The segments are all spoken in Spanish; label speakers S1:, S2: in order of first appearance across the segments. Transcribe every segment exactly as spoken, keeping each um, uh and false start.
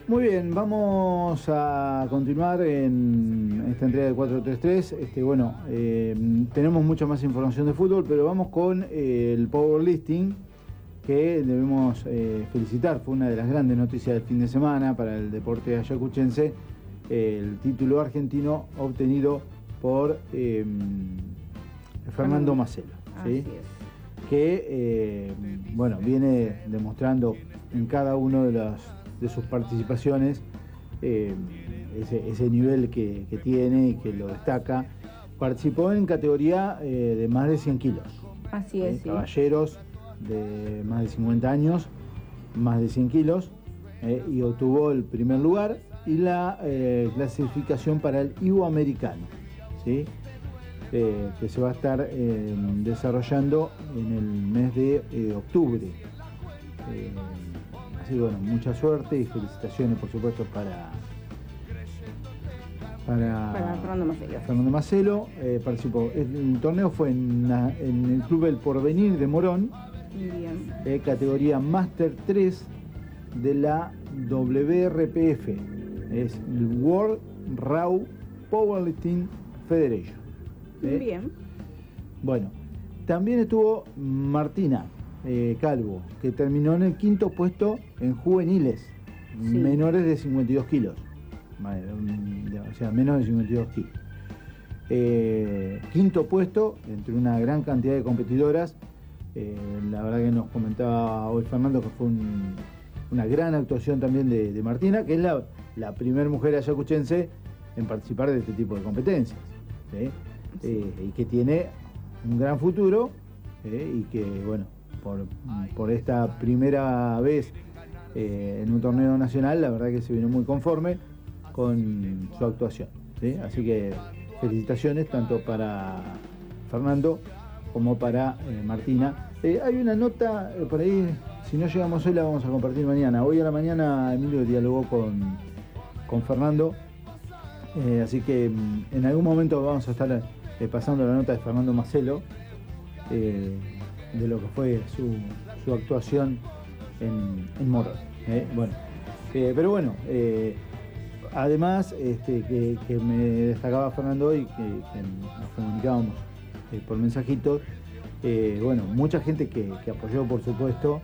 S1: Muy bien, vamos a continuar en esta entrega de cuatro tres tres. Este, bueno, eh, tenemos mucha más información de fútbol, pero vamos con eh, el powerlifting, que debemos eh, felicitar. Fue una de las grandes noticias del fin de semana para el deporte ayacuchense, eh, el título argentino obtenido por eh, Fernando Macelo, ¿sí?
S2: Así es.
S1: Que eh, bueno, viene demostrando en cada uno de los de sus participaciones, eh, ese, ese nivel que, que tiene y que lo destaca. Participó en categoría eh, de más de cien kilos.
S2: Así es,
S1: eh,
S2: sí.
S1: Caballeros de más de cincuenta años, más de cien kilos, eh, y obtuvo el primer lugar y la eh, clasificación para el Iberoamericano, ¿sí? eh, que se va a estar eh, desarrollando en el mes de eh, octubre. Eh, Así que bueno, mucha suerte y felicitaciones, por supuesto, para, para,
S2: para Fernando Macelo.
S1: Fernando Macelo. Eh, participó. El torneo fue en, la, en el Club El Porvenir de Morón,
S2: Bien.
S1: Eh, categoría Master tres de la W R P F. Es el World Raw Powerlifting Federation. ¿Eh?
S2: Bien.
S1: Bueno, también estuvo Martina Eh, Calvo, que terminó en el quinto puesto en juveniles, sí, menores de cincuenta y dos kilos, o sea, menos de cincuenta y dos kilos. Eh, quinto puesto entre una gran cantidad de competidoras. Eh, la verdad que nos comentaba hoy Fernando que fue un, una gran actuación también de, de Martina, que es la, la primera mujer ayacuchense en participar de este tipo de competencias, ¿sí? Sí. Eh, y que tiene un gran futuro, eh, y que, bueno, Por, por esta primera vez eh, en un torneo nacional, la verdad que se vino muy conforme con su actuación, ¿sí? Así que felicitaciones tanto para Fernando como para eh, Martina. Eh, hay una nota eh, por ahí, si no llegamos hoy la vamos a compartir mañana. Hoy a la mañana Emilio dialogó con, con Fernando, eh, así que en algún momento vamos a estar eh, pasando la nota de Fernando Macelo, eh, de lo que fue su, su actuación en, en Morón. ¿eh? Bueno, eh, pero bueno, eh, además este, que, que me destacaba Fernando hoy, que, que nos comunicábamos eh, por mensajitos, eh, bueno, mucha gente que, que apoyó, por supuesto,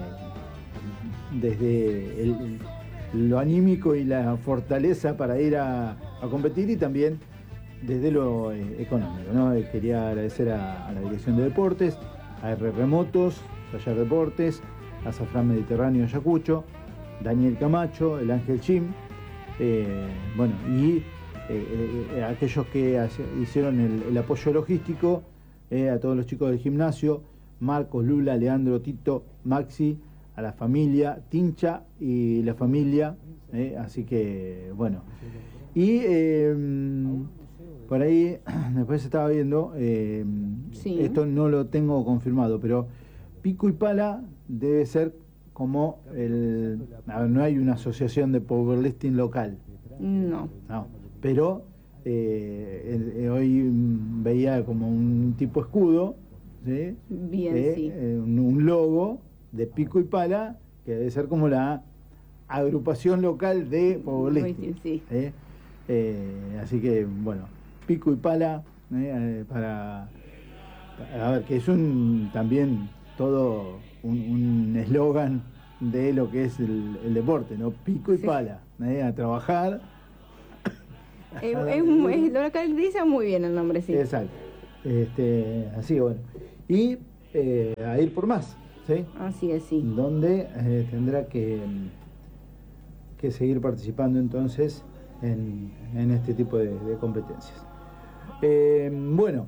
S1: eh, desde el, lo anímico y la fortaleza para ir a, a competir, y también desde lo eh, económico, ¿no? Eh, quería agradecer a, a la Dirección de Deportes, a R Remotos, Tallar Deportes, a Azafrán Mediterráneo Ayacucho, Daniel Camacho, el Ángel Chim, eh, bueno, y eh, eh, aquellos que hace, hicieron el, el apoyo logístico, eh, a todos los chicos del gimnasio, Marcos, Lula, Leandro, Tito, Maxi, a la familia, Tincha y la familia, eh, así que, bueno. Y eh, por ahí, después estaba viendo, eh, sí, esto no lo tengo confirmado, pero Pico y Pala debe ser como el... A ver, no hay una asociación de powerlifting local.
S2: No.
S1: No, pero eh, el, hoy veía como un tipo escudo, ¿sí?
S2: Bien,
S1: eh,
S2: sí.
S1: Eh, un, un logo de Pico y Pala, que debe ser como la agrupación local de powerlifting.
S2: Sí.
S1: ¿eh? Eh, así que, bueno, Pico y Pala, eh, para, para, a ver, que es un también todo un eslogan de lo que es el, el deporte, ¿no? Pico y sí. Pala, eh, a trabajar.
S2: Es, es, es, lo caracteriza muy bien el nombre, sí.
S1: Exacto. Este, así, bueno. Y eh, a ir por más, ¿sí?
S2: Así es, sí.
S1: Donde eh, tendrá que, que seguir participando entonces en, en este tipo de, de competencias. Eh, bueno,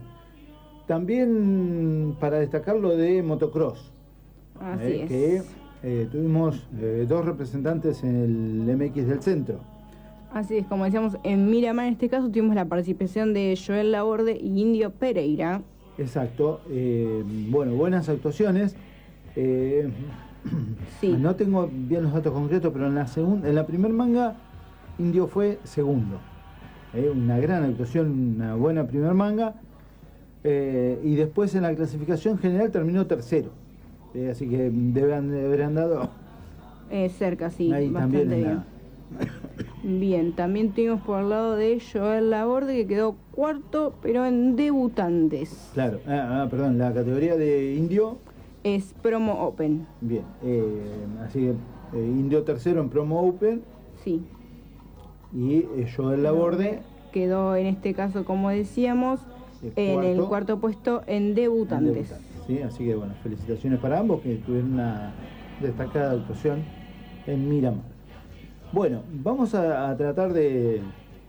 S1: también para destacar lo de motocross.
S2: Así
S1: eh,
S2: es.
S1: Que eh, tuvimos eh, dos representantes en el M X del centro.
S2: Así es, como decíamos, en Miramar en este caso tuvimos la participación de Joel Laborde y Indio Pereira.
S1: Exacto, eh, bueno, buenas actuaciones. Eh, sí. No tengo bien los datos concretos, pero en la segunda, en la primer manga, Indio fue segundo. Eh, una gran actuación, una buena primer manga. Eh, y después en la clasificación general terminó tercero. Eh, así que deben haber andado
S2: eh, cerca, sí,
S1: ahí
S2: bastante
S1: también en
S2: bien.
S1: la,
S2: Bien, también tuvimos por el lado de Joel Laborde, que quedó cuarto, pero en debutantes.
S1: Claro, ah, ah, perdón, la categoría de indio
S2: es Promo Open.
S1: Bien, eh, así que eh, indio tercero en Promo Open.
S2: Sí.
S1: Y eh, Joel Laborde
S2: quedó en este caso, como decíamos, el en cuarto, el cuarto puesto en debutantes. en debutantes.
S1: ¿Sí? Así que bueno, felicitaciones para ambos que tuvieron una destacada actuación en Miramar. Bueno, vamos a, a tratar de,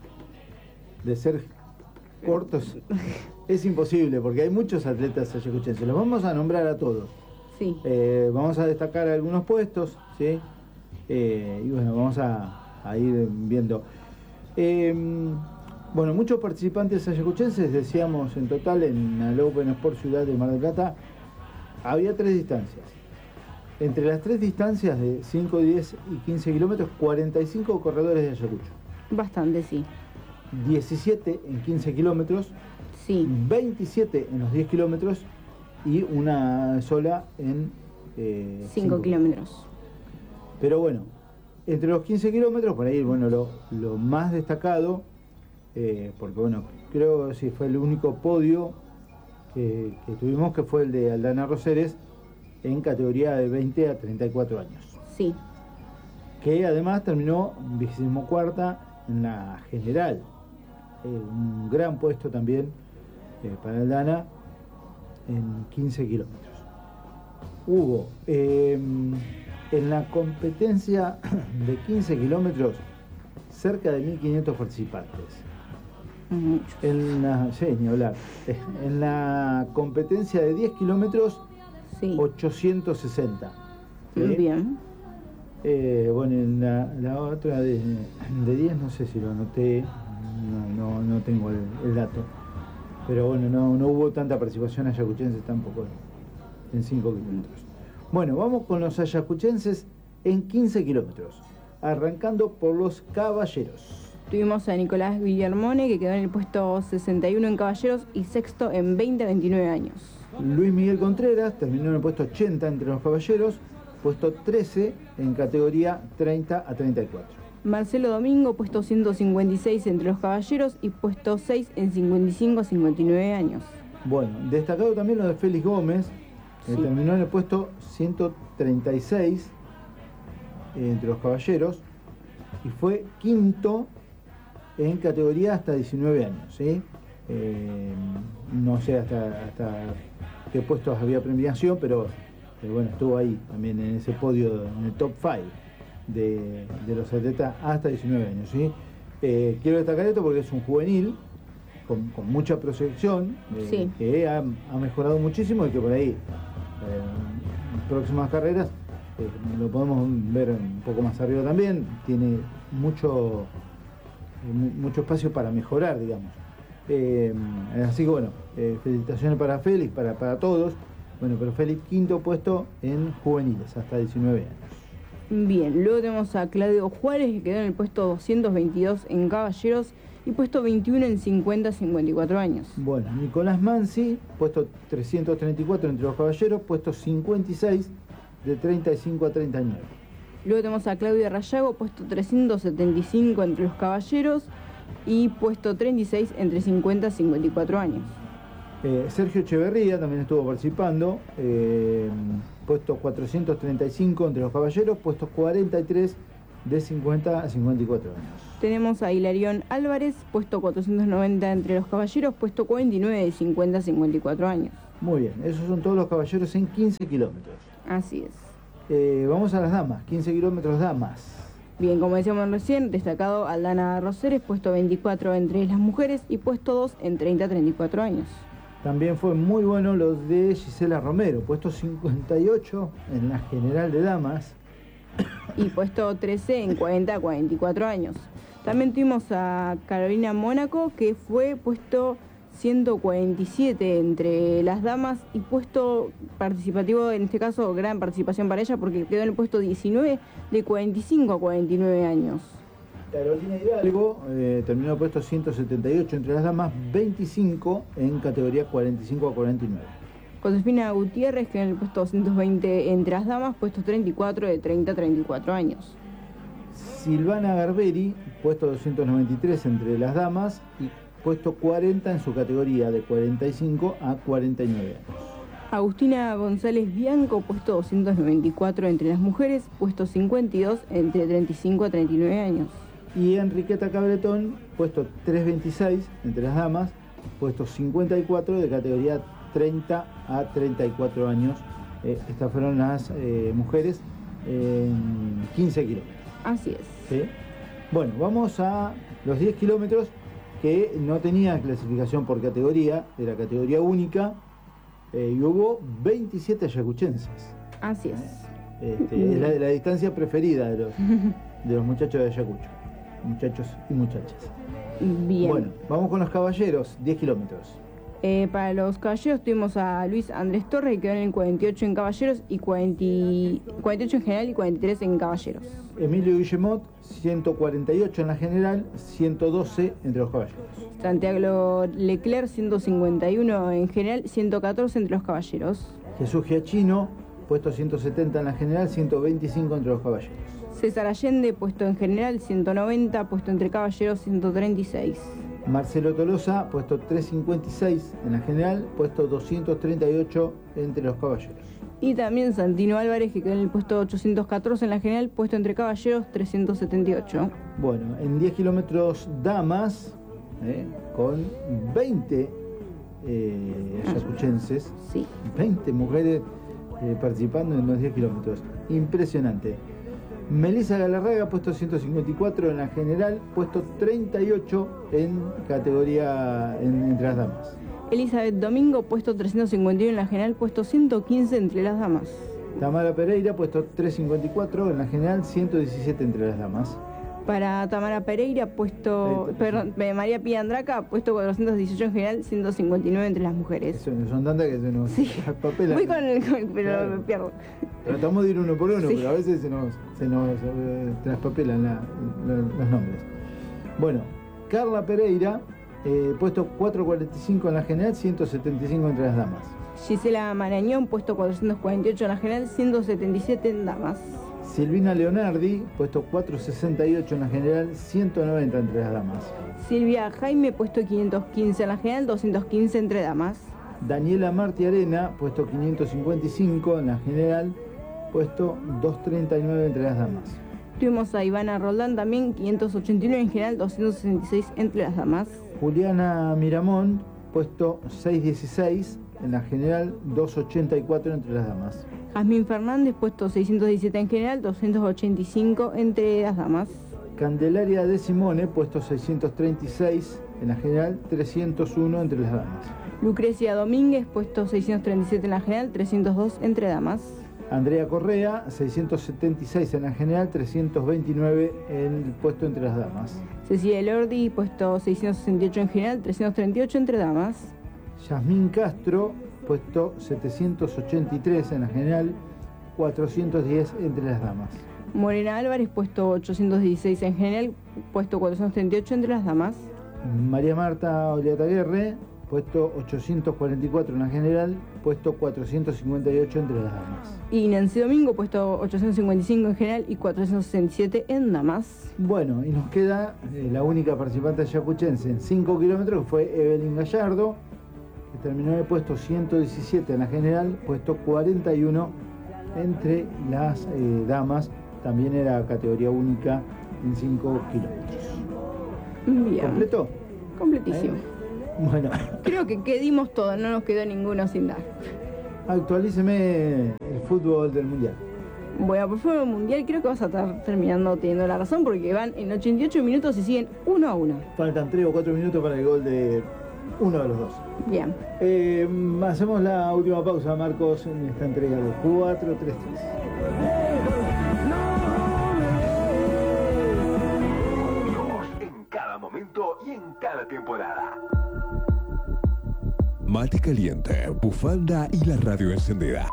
S1: de ser cortos. Es imposible porque hay muchos atletas ayacuchenses. Los vamos a nombrar a todos.
S2: Sí.
S1: Eh, vamos a destacar algunos puestos, ¿sí? Eh, y bueno, vamos a, a ir viendo. Eh, bueno, muchos participantes ayacuchenses, decíamos en total en el Open Sport Ciudad de Mar del Plata, había tres distancias. Entre las tres distancias de cinco, diez y quince kilómetros, cuarenta y cinco corredores de Ayacucho.
S2: Bastante, sí.
S1: diecisiete en quince kilómetros,
S2: sí.
S1: veintisiete en los diez kilómetros y una sola en eh,
S2: cinco kilómetros.
S1: Pero bueno, entre los quince kilómetros, por ahí, bueno, lo, lo más destacado, eh, porque bueno, creo que sí fue el único podio que, que tuvimos, que fue el de Aldana Roseres, en categoría de veinte a treinta y cuatro años.
S2: Sí.
S1: Que además terminó vigésimo cuarta en la general. Eh, un gran puesto también eh, para Aldana en quince kilómetros. Hubo eh, en la competencia de quince kilómetros cerca de mil quinientos participantes.
S2: Muchos.
S1: En la, sí, ni hablar. En la competencia de diez kilómetros, sí. ochocientos sesenta.
S2: Muy ¿sí? bien.
S1: Eh, bueno, en la, la otra de, de diez, no sé si lo anoté, no, no, no tengo el, el dato. Pero bueno, no, no hubo tanta participación ayacuchense tampoco en cinco kilómetros. Bueno, vamos con los ayacuchenses en quince kilómetros, arrancando por los caballeros.
S2: Tuvimos a Nicolás Guillermone, que quedó en el puesto sesenta y uno en caballeros y sexto en veinte a veintinueve años.
S1: Luis Miguel Contreras terminó en el puesto ochenta entre los caballeros, puesto trece en categoría treinta a treinta y cuatro.
S2: Marcelo Domingo, puesto ciento cincuenta y seis entre los caballeros y puesto seis en cincuenta y cinco a cincuenta y nueve años.
S1: Bueno, destacado también lo de Félix Gómez, que sí. terminó en el puesto ciento treinta y seis entre los caballeros y fue quinto en categoría hasta diecinueve años, ¿sí? Eh, no sé hasta, hasta qué puestos había premiación, pero eh, bueno, estuvo ahí también en ese podio, en el top cinco de, de los atletas hasta diecinueve años, ¿sí? Eh, quiero destacar esto porque es un juvenil con, con mucha proyección, eh,
S2: sí.
S1: que ha, ha mejorado muchísimo y que por ahí eh, en próximas carreras eh, lo podemos ver un poco más arriba también, tiene mucho, mucho espacio para mejorar, digamos. Eh, así que bueno, eh, felicitaciones para Félix, para, para todos. Bueno, pero Félix quinto puesto en juveniles, hasta diecinueve años.
S2: Bien, luego tenemos a Claudio Juárez, que quedó en el puesto doscientos veintidós en caballeros y puesto veintiuno en cincuenta a cincuenta y cuatro años.
S1: Bueno, Nicolás Mansi, puesto trescientos treinta y cuatro entre los caballeros, puesto cincuenta y seis de treinta y cinco a treinta y nueve.
S2: Luego tenemos a Claudia Rayago, puesto trescientos setenta y cinco entre los caballeros y puesto treinta y seis entre cincuenta a cincuenta y cuatro años.
S1: Eh, Sergio Echeverría también estuvo participando, eh, puesto cuatrocientos treinta y cinco entre los caballeros, puesto cuarenta y tres de cincuenta a cincuenta y cuatro años.
S2: Tenemos a Hilarión Álvarez, puesto cuatrocientos noventa entre los caballeros, puesto cuarenta y nueve de cincuenta a cincuenta y cuatro años.
S1: Muy bien, esos son todos los caballeros en quince kilómetros.
S2: Así es.
S1: Eh, vamos a las damas, quince kilómetros damas.
S2: Bien, como decíamos recién, destacado Aldana Roseres, puesto veinticuatro entre las mujeres y puesto dos en treinta a treinta y cuatro años.
S1: También fue muy bueno los de Gisela Romero, puesto cincuenta y ocho en la general de damas.
S2: Y puesto trece en cuarenta a cuarenta y cuatro años. También tuvimos a Carolina Mónaco, que fue puesto ciento cuarenta y siete entre las damas y puesto participativo, en este caso gran participación para ella porque quedó en el puesto diecinueve de cuarenta y cinco a cuarenta y nueve años.
S1: Carolina Hidalgo eh, terminó puesto ciento setenta y ocho entre las damas, veinticinco en categoría cuarenta y cinco a cuarenta y nueve.
S2: Josefina Gutiérrez, que en el puesto doscientos veinte entre las damas, puesto treinta y cuatro de treinta a treinta y cuatro años.
S1: Silvana Garberi, puesto doscientos noventa y tres entre las damas y puesto cuarenta en su categoría de cuarenta y cinco a cuarenta y nueve años.
S2: Agustina González Bianco, puesto doscientos noventa y cuatro entre las mujeres, puesto cincuenta y dos entre treinta y cinco a treinta y nueve años.
S1: Y Enriqueta Cabretón, puesto trescientos veintiséis entre las damas, puesto cincuenta y cuatro de categoría treinta a treinta y cuatro años. Eh, estas fueron las eh, mujeres en quince kilómetros.
S2: Así es.
S1: ¿Sí? Bueno, vamos a los diez kilómetros que no tenían clasificación por categoría, era categoría única, eh, y hubo veintisiete ayacuchenses.
S2: Así es.
S1: Este, es la, la distancia preferida de los, de los muchachos de Ayacucho, muchachos y muchachas.
S2: Bien.
S1: Bueno, vamos con los caballeros, diez kilómetros.
S2: Eh, para los caballeros tuvimos a Luis Andrés Torres, que quedó en el cuarenta y ocho en caballeros y cuarenta, cuarenta y ocho en general y cuarenta y tres en caballeros.
S1: Emilio Guillemot, ciento cuarenta y ocho en la general, ciento doce entre los caballeros.
S2: Santiago Leclerc, ciento cincuenta y uno en general, ciento catorce entre los caballeros.
S1: Jesús Giachino, puesto ciento setenta en la general, ciento veinticinco entre los caballeros.
S2: César Allende, puesto en general, ciento noventa, puesto entre caballeros, ciento treinta y seis.
S1: Marcelo Tolosa, puesto trescientos cincuenta y seis en la general, puesto doscientos treinta y ocho entre los caballeros.
S2: Y también Santino Álvarez, que quedó en el puesto ochocientos catorce en la general, puesto entre caballeros, trescientos setenta y ocho.
S1: Bueno, en diez kilómetros damas, eh, con veinte eh, ayacuchenses,
S2: sí.
S1: veinte mujeres eh, participando en los diez kilómetros. Impresionante. Melissa Galarraga, puesto ciento cincuenta y cuatro en la general, puesto treinta y ocho en categoría en, entre las damas.
S2: Elizabeth Domingo, puesto trescientos cincuenta y uno en la general, puesto ciento quince entre las damas.
S1: Tamara Pereira, puesto trescientos cincuenta y cuatro en la general, ciento diecisiete entre las damas.
S2: Para Tamara Pereira, puesto, perdón, María Pía Andraca, puesto cuatrocientos dieciocho en general, ciento cincuenta y nueve entre las mujeres.
S1: Eso, son tantas que se nos
S2: sí.
S1: papelan.
S2: Voy con el, con, pero
S1: claro.
S2: me pierdo.
S1: Tratamos de ir uno por uno,
S2: sí.
S1: pero a veces se nos, se nos eh, traspapelan la, la, los nombres. Bueno, Carla Pereira, eh, puesto cuatrocientos cuarenta y cinco en la general, ciento setenta y cinco entre las damas.
S2: Gisela Marañón, puesto cuatrocientos cuarenta y ocho en la general, ciento setenta y siete en damas.
S1: Silvina Leonardi, puesto cuatrocientos sesenta y ocho en la general, ciento noventa entre las damas.
S2: Silvia Jaime, puesto quinientos quince en la general, doscientos quince entre damas.
S1: Daniela Marti Arena, puesto quinientos cincuenta y cinco en la general, puesto doscientos treinta y nueve entre las damas.
S2: Tuvimos a Ivana Roldán también, quinientos ochenta y nueve en general, doscientos sesenta y seis entre las damas.
S1: Juliana Miramón, puesto seiscientos dieciséis en la general, doscientos ochenta y cuatro entre las damas.
S2: Jazmín Fernández, puesto seiscientos diecisiete en general, doscientos ochenta y cinco entre las damas.
S1: Candelaria De Simone, puesto seiscientos treinta y seis en la general, trescientos uno entre las damas.
S2: Lucrecia Domínguez, puesto seiscientos treinta y siete en la general, trescientos dos entre damas.
S1: Andrea Correa, seiscientos setenta y seis en la general, trescientos veintinueve en el puesto entre las damas.
S2: Cecilia Elordi, puesto seiscientos sesenta y ocho en general, trescientos treinta y ocho entre damas.
S1: Yasmín Castro, puesto setecientos ochenta y tres en la general, cuatrocientos diez entre las damas.
S2: Morena Álvarez, puesto ochocientos dieciséis en general, puesto cuatrocientos treinta y ocho entre las damas.
S1: María Marta Oliataguerre, puesto ochocientos cuarenta y cuatro en la general, puesto cuatrocientos cincuenta y ocho entre las damas.
S2: Y Nancy Domingo, puesto ochocientos cincuenta y cinco en general y cuatrocientos sesenta y siete en damas.
S1: Bueno, y nos queda eh, la única participante ayacuchense en cinco kilómetros, que fue Evelyn Gallardo, que terminó en el puesto ciento diecisiete en la general, puesto cuarenta y uno entre las eh, damas. También era categoría única en cinco kilómetros.
S2: Bien.
S1: ¿Completo?
S2: Completísimo.
S1: ¿Eh? Bueno.
S2: Creo que quedimos todos, no nos quedó ninguno sin dar.
S1: Actualíceme el fútbol del Mundial.
S2: Bueno, por fútbol mundial creo que vas a estar terminando teniendo la razón porque van en ochenta y ocho minutos y siguen uno a uno.
S1: Faltan tres o cuatro minutos para el gol de uno de los dos.
S2: Bien.
S1: Eh, hacemos la última pausa, Marcos, en esta entrega de cuatro tres tres.
S3: En cada momento y en cada temporada.
S4: Mate caliente, bufanda y la radio encendida.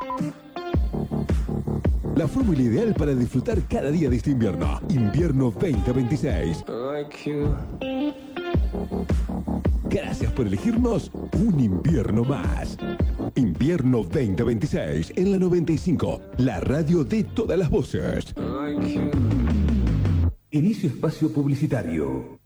S4: La fórmula ideal para disfrutar cada día de este invierno. Invierno veinte veintiséis. Gracias por elegirnos un invierno más. Invierno veinte veintiséis en la noventa y cinco, la radio de todas las voces. Inicio espacio publicitario.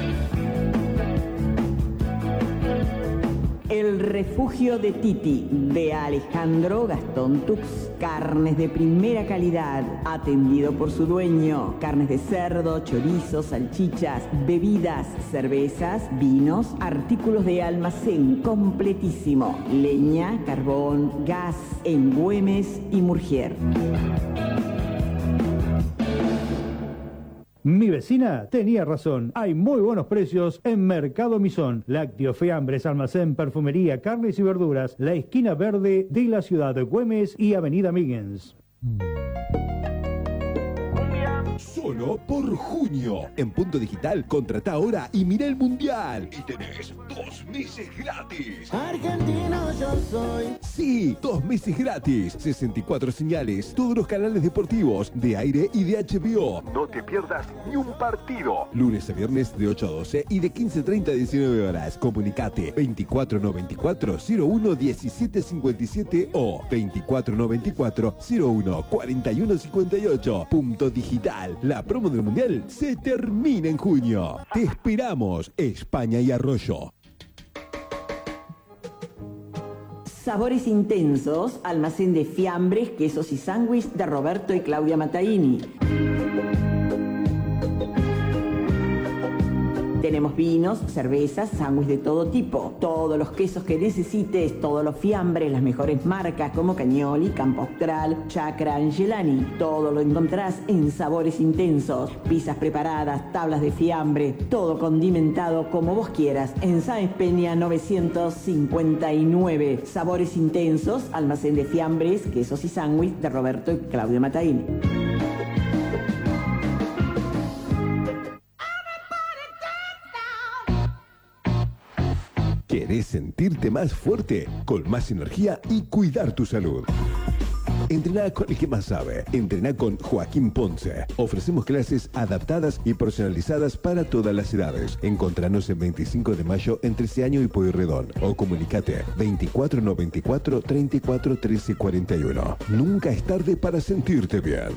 S5: El refugio de Titi, de Alejandro Gastón Tux. Carnes de primera calidad, atendido por su dueño. Carnes de cerdo, chorizos, salchichas, bebidas, cervezas, vinos, artículos de almacén completísimo. Leña, carbón, gas, en Güemes y Murgier.
S6: Mi vecina tenía razón. Hay muy buenos precios en Mercado Misón. Lácteos, fiambres, almacén, perfumería, carnes y verduras. La esquina verde de la ciudad de Güemes y Avenida Miggins.
S4: Solo por junio. En Punto Digital, contrata ahora y mira el Mundial. Y tenés dos meses gratis.
S7: Argentino yo soy.
S4: Sí, dos meses gratis. sesenta y cuatro señales, todos los canales deportivos, de aire y de H B O.
S3: No te pierdas ni un partido.
S4: Lunes a viernes de ocho a doce y de quince treinta a diecinueve horas. Comunicate veinticuatro noventa y cuatro cero uno diecisiete cincuenta y siete o veinticuatro noventa y cuatro cero uno cuarenta y uno cincuenta y ocho. Punto Digital. La promo del Mundial se termina en junio. Te esperamos, España y Arroyo.
S5: Sabores intensos, almacén de fiambres, quesos y sándwich de Roberto y Claudia Mataini. Tenemos vinos, cervezas, sándwich de todo tipo, todos los quesos que necesites, todos los fiambres, las mejores marcas como Cagnoli, Campo Austral, Chacra, Angelani. Todo lo encontrás en Sabores Intensos, pizzas preparadas, tablas de fiambre, todo condimentado como vos quieras. En Sáenz Peña novecientos cincuenta y nueve. Sabores Intensos, almacén de fiambres, quesos y sándwich de Roberto y Claudia Mataini.
S4: ¿Querés sentirte más fuerte, con más energía y cuidar tu salud? Entrená con el que más sabe. Entrená con Joaquín Ponce. Ofrecemos clases adaptadas y personalizadas para todas las edades. Encontranos en veinticinco de mayo en trece años y Pueyrredón. O comunicate veinticuatro noventa y cuatro treinta y cuatro trece cuarenta y uno. Nunca es tarde para sentirte bien.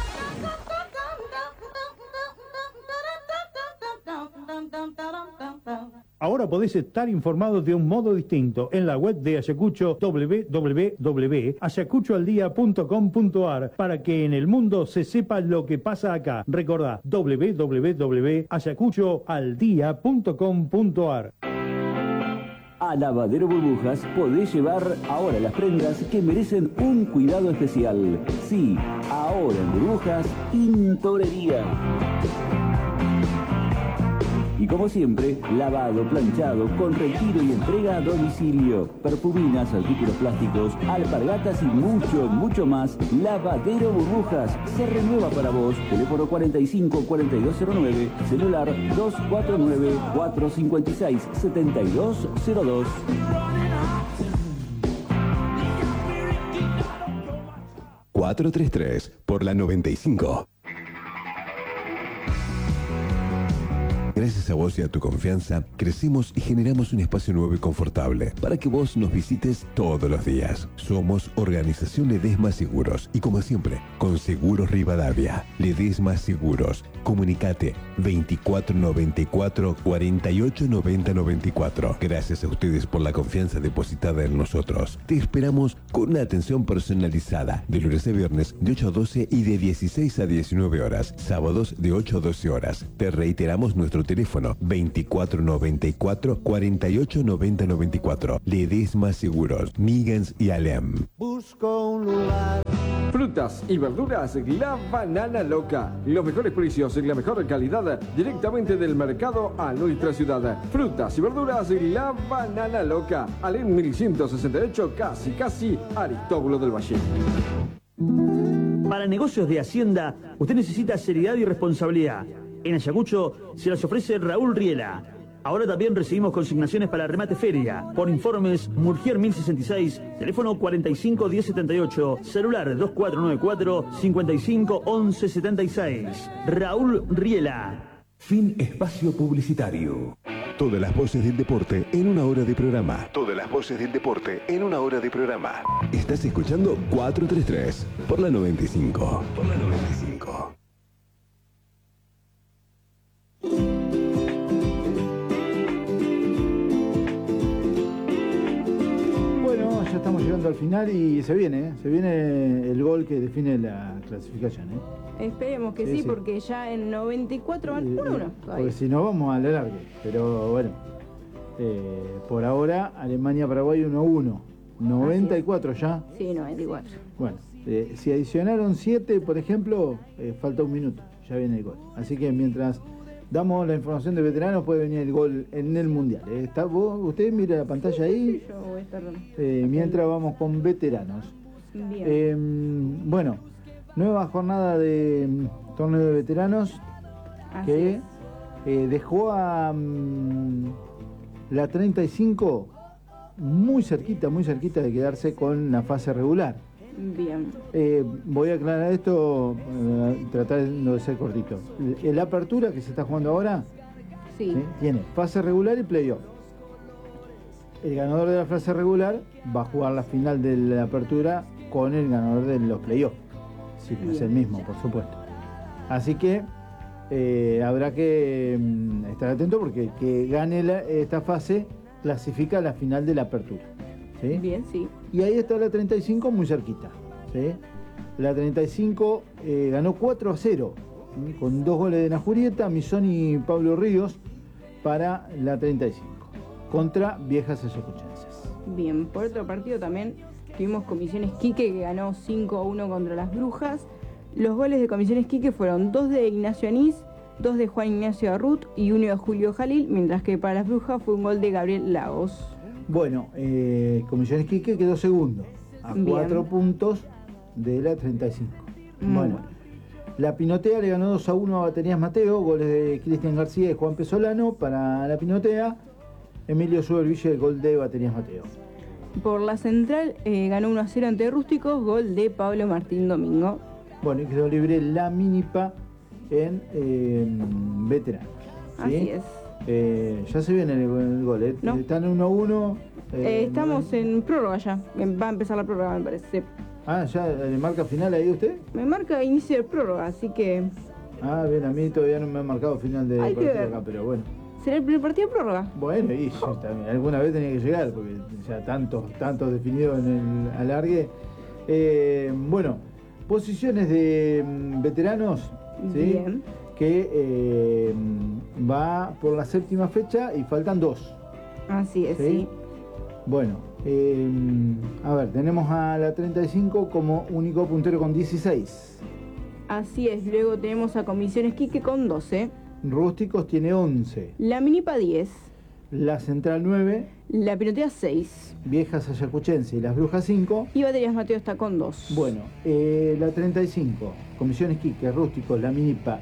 S6: Ahora podés estar informados de un modo distinto en la web de Ayacucho, doble u doble u doble u punto ayacucho al día punto com punto a r, para que en el mundo se sepa lo que pasa acá. Recordá, doble u doble u doble u punto ayacucho al día punto com punto a r.
S8: A Lavadero Burbujas podés llevar ahora las prendas que merecen un cuidado especial. Sí, ahora en Burbujas, tintorería. Y como siempre, lavado, planchado, con retiro y entrega a domicilio. Perfuminas, artículos plásticos, alpargatas y mucho, mucho más. Lavadero Burbujas se renueva para vos. Teléfono cuarenta y cinco cuarenta y dos cero nueve, celular dos cuatro nueve cuatro cinco seis siete dos cero dos.
S4: cuatro tres tres por la noventa y cinco. Gracias a vos y a tu confianza, crecemos y generamos un espacio nuevo y confortable para que vos nos visites todos los días. Somos Organización Ledesma Seguros y como siempre, con Seguros Rivadavia. Ledesma Seguros. Comunicate veinticuatro noventa y cuatro cuarenta y ocho noventa noventa y cuatro. Gracias a ustedes por la confianza depositada en nosotros. Te esperamos con una atención personalizada de lunes a viernes de ocho a doce y de dieciséis a diecinueve horas. Sábados de ocho a doce horas. Te reiteramos nuestro teléfono veinticuatro noventa y cuatro cuarenta y ocho noventa noventa y cuatro. Ledesma Seguros, Miggins y Alem.
S7: Busco un lugar.
S9: Frutas y verduras, La Banana Loca. Los mejores precios y la mejor calidad directamente del mercado a nuestra ciudad. Frutas y verduras, La Banana Loca. Alem mil ciento sesenta y ocho, casi, casi Aristóbulo del Valle.
S8: Para negocios de Hacienda, usted necesita seriedad y responsabilidad. En Ayacucho se las ofrece Raúl Riela. Ahora también recibimos consignaciones para remate feria. Por informes, Murgier mil sesenta y seis, teléfono cuarenta y cinco diez setenta y ocho, celular dos cuatro nueve cuatro cincuenta y cinco once setenta y seis. Raúl Riela.
S4: Fin espacio publicitario. Todas las voces del deporte en una hora de programa. Todas las voces del deporte en una hora de programa. Estás escuchando cuatro tres tres por la noventa y cinco. Por la noventa y cinco.
S1: al final y se viene, ¿eh? Se viene el gol que define la clasificación, ¿eh?
S2: Esperemos que sí,
S1: sí,
S2: sí, porque ya en noventa y cuatro van
S1: Eh,
S2: uno uno.
S1: eh, Porque si no vamos a la larga. Pero bueno, eh, por ahora Alemania-Paraguay uno a uno. noventa y cuatro ya.
S2: Sí, noventa y cuatro.
S1: Bueno, eh, si adicionaron siete, por ejemplo, eh, falta un minuto, ya viene el gol. Así que mientras damos la información de veteranos, puede venir el gol en el Mundial. Eh, está, vos, usted mira la pantalla ahí,
S2: Sí, yo voy a estar...
S1: eh, mientras vamos con veteranos.
S2: Bien.
S1: Eh, bueno, nueva jornada de mm, torneo de veteranos
S2: Así
S1: que
S2: es.
S1: eh, dejó a mm, la treinta y cinco muy cerquita, muy cerquita de quedarse con la fase regular.
S2: Bien.
S1: Eh, voy a aclarar esto, eh, tratando de ser cortito. El, la apertura que se está jugando ahora
S2: Sí.
S1: ¿sí? tiene fase regular y playoff. El ganador de la fase regular va a jugar la final de la apertura con el ganador de los playoffs. Si no es el mismo, por supuesto. Así que eh, habrá que mm, estar atento porque el que gane la- esta fase clasifica a la final de la apertura. ¿sí?
S2: Bien, sí.
S1: Y ahí está la treinta y cinco muy cerquita. ¿sí? La treinta y cinco eh, ganó cuatro a cero, ¿sí? con dos goles de Najurieta, Misoni y Pablo Ríos para la treinta y cinco, contra Viejas Ayacuchenses.
S2: Bien. Por otro partido también tuvimos Comisiones Quique, que ganó cinco a uno contra las Brujas. Los goles de Comisiones Quique fueron dos de Ignacio Anís, dos de Juan Ignacio Arrut y uno de Julio Jalil, mientras que para las Brujas fue un gol de Gabriel Lagos.
S1: Bueno, eh, Comisiones Quique quedó segundo, a
S2: Bien.
S1: cuatro puntos de la treinta y cinco.
S2: Muy
S1: Bueno,
S2: bueno.
S1: la Pinotea le ganó dos a uno a Baterías Mateo, goles de Cristian García y Juan Pesolano para la Pinotea. Emilio Suberville, el gol de Baterías Mateo.
S2: Por la Central eh, ganó uno a cero ante Rústicos, gol de Pablo Martín Domingo.
S1: Bueno, y quedó libre la Minipa en eh, veteranos. ¿sí?
S2: Así es.
S1: Eh, ya se viene el, el gol, ¿eh?
S2: No.
S1: Están uno a uno.
S2: Eh, estamos en prórroga ya. Va a empezar la prórroga, me parece.
S1: Ah, ¿ya le marca final ahí usted?
S2: Me marca inicio de prórroga, así que
S1: Ah, bien, a mí todavía no me ha marcado final de
S2: Hay que
S1: partido
S2: ver.
S1: acá, pero bueno.
S2: será el primer partido de prórroga.
S1: Bueno, y yo también, alguna vez tenía que llegar, porque ya tantos, tantos definidos en el alargue. Eh, bueno, posiciones de mm, veteranos, ¿sí?
S2: Bien.
S1: que eh, va por la séptima fecha y faltan dos.
S2: Así es,
S1: ¿sí?
S2: sí.
S1: Bueno, eh, a ver, tenemos a la treinta y cinco como único puntero con dieciséis.
S2: Así es. Luego tenemos a Comisiones Quique con doce.
S1: Rústicos tiene once.
S2: La Minipa diez.
S1: La Central nueve.
S2: La Pinotea seis.
S1: Viejas Ayacuchense y las Brujas cinco.
S2: Y Baterías Mateo está con dos.
S1: Bueno, eh, la treinta y cinco, Comisiones Quique, Rústicos, la Minipa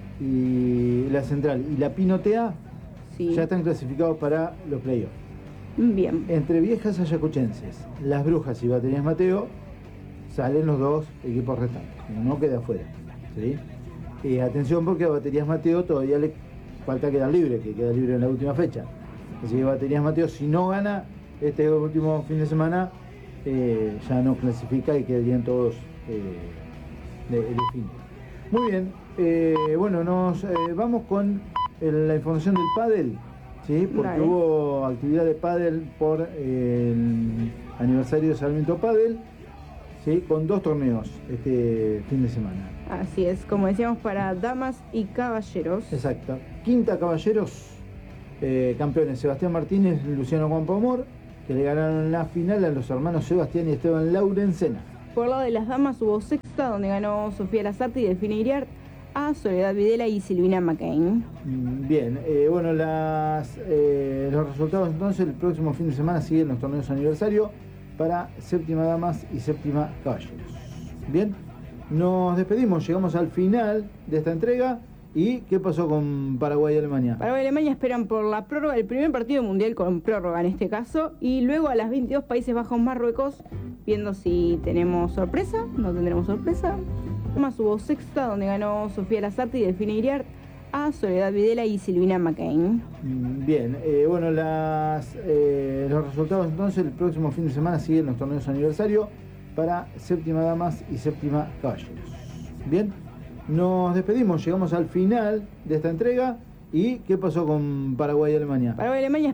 S1: y la Central y la Pinotea
S2: Sí.
S1: ya están clasificados para los playoffs.
S2: Bien.
S1: Entre Viejas Ayacuchenses, las Brujas y Baterías Mateo salen los dos equipos restantes, uno queda afuera. ¿sí? Eh, atención porque a Baterías Mateo todavía le falta quedar libre, que queda libre en la última fecha. Así que Baterías Mateo, si no gana este último fin de semana, eh, ya no clasifica y quedarían todos eh, de, de fin. Muy bien, eh, bueno, nos eh, vamos con el- la información del pádel, ¿sí? Porque
S2: Dale.
S1: hubo actividad de pádel por eh, el aniversario de Sarmiento Pádel, ¿sí? Con dos torneos este fin de semana.
S2: Así es. Como decíamos, para damas y caballeros.
S1: Exacto. Quinta Caballeros, eh, campeones Sebastián Martínez y Luciano Juanpamor, que le ganaron la final a los hermanos Sebastián y Esteban Laurencena.
S2: Por el lado de las damas hubo sexta, donde ganó Sofía Lazarte y Delfina Iriart a Soledad Videla y Silvina McCain.
S1: Mm, Bien, eh, bueno, las, eh, los resultados entonces el próximo fin de semana siguen los torneos aniversario para séptima damas y séptima caballeros. Bien, nos despedimos, llegamos al final de esta entrega. ¿Y qué pasó con Paraguay y Alemania?
S2: Paraguay y Alemania esperan por la prórroga, el primer partido mundial con prórroga en este caso, y luego a las veintidós Países Bajos Marruecos, viendo si tenemos sorpresa, no tendremos sorpresa. Además hubo sexta, donde ganó Sofía Lazarte y Delfina Iriart a Soledad Videla y Silvina McCain.
S1: Mm, Bien, eh, bueno, las, eh, los resultados entonces el próximo fin de semana siguen los torneos aniversario para séptima damas y séptima caballeros. Bien, nos despedimos, llegamos al final de esta entrega. ¿Y qué pasó con Paraguay y Alemania?
S2: Paraguay y Alemania